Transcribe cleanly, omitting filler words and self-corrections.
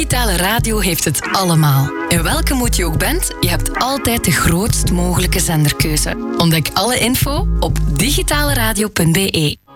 Digitale radio heeft het allemaal. In welke moed je ook bent, je hebt altijd de grootst mogelijke zenderkeuze. Ontdek alle info op digitaleradio.be.